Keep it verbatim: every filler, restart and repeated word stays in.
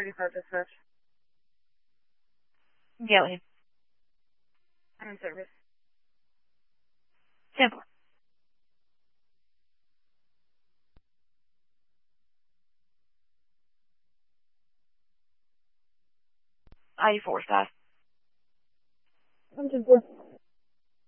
thirty-five dispatch. Gilly. I'm in service. Simple. I four staff. I'm ten four.